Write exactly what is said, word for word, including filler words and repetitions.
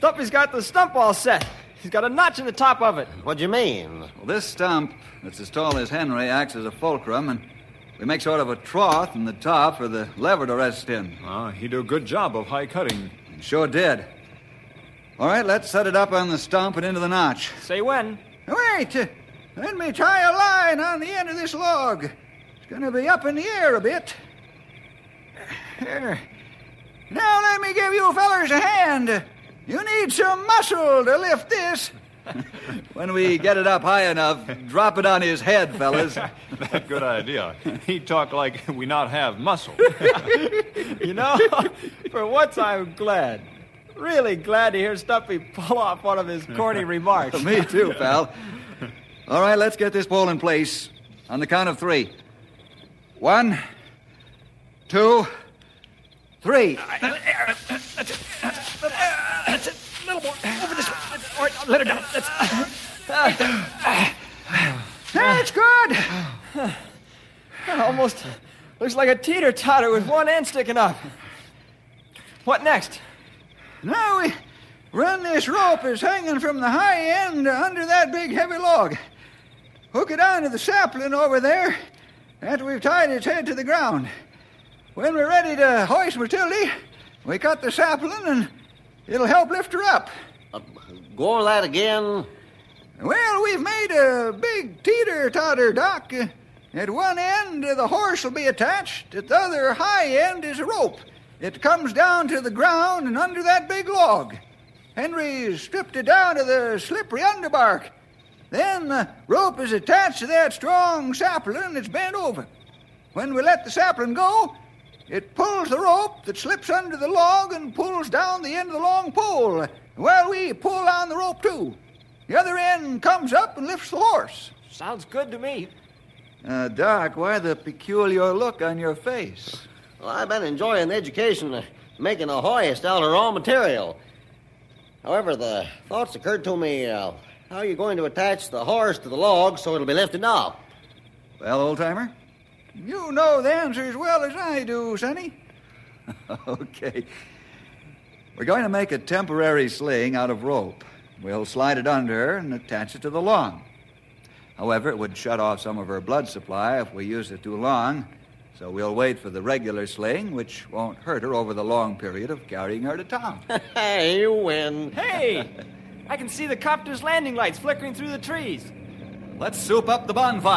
Stumpy's got the stump all set. He's got a notch in the top of it. What do you mean? Well, this stump that's as tall as Henry acts as a fulcrum, and we make sort of a trough in the top for the lever to rest in. Ah, he do a good job of high cutting. He sure did. All right, let's set it up on the stump and into the notch. Say when. Wait, uh, let me tie a line on the end of this log. It's going to be up in the air a bit. Here. Now let me give you fellers a hand. You need some muscle to lift this. When we get it up high enough, drop it on his head, fellas. That good idea. He talk like we not have muscle. You know, for once I'm glad. Really glad to hear Stumpy pull off one of his corny remarks. Me too, pal. All right, let's get this pole in place on the count of three. One, two, three. That's it. Little more. Over this way. All right, let her down. That's... That's good. That almost looks like a teeter-totter with one end sticking up. What next? Now we run this rope that's hanging from the high end under that big heavy log. Hook it onto the sapling over there after we've tied its head to the ground. When we're ready to hoist Matilda, we cut the sapling and it'll help lift her up. Uh, go over that again. Well, we've made a big teeter-totter, Doc. Uh, At one end, uh, the horse will be attached. At the other high end is a rope. It comes down to the ground and under that big log. Henry stripped it down to the slippery underbark. Then the rope is attached to that strong sapling that's bent over. When we let the sapling go, it pulls the rope that slips under the log and pulls down the end of the long pole. Well, we pull on the rope, too. The other end comes up and lifts the horse. Sounds good to me. Uh, Doc, why the peculiar look on your face? Well, I've been enjoying the education of making a hoist out of raw material. However, the thoughts occurred to me, uh, how are you going to attach the horse to the log so it'll be lifted up? Well, old-timer? You know the answer as well as I do, Sonny. Okay. We're going to make a temporary sling out of rope. We'll slide it under and attach it to the log. However, it would shut off some of her blood supply if we used it too long, so we'll wait for the regular sling, which won't hurt her over the long period of carrying her to town. Hey, you win. Hey, I can see the copter's landing lights flickering through the trees. Let's soup up the bonfire.